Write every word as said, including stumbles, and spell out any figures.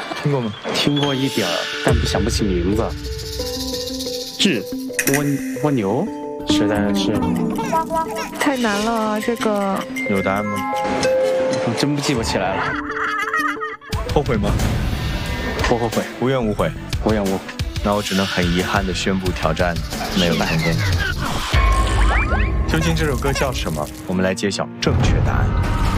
听过吗？ 听过一点儿，但不想不起名字。智蜗蜗牛，实在是太难了，这个有答案吗？ 我真不记不起来了。 后悔吗？ 不后悔， 无怨无悔， 无怨无悔。 那我只能很遗憾地宣布挑战没有成功。究竟这首歌叫什么？我们来揭晓正确答案。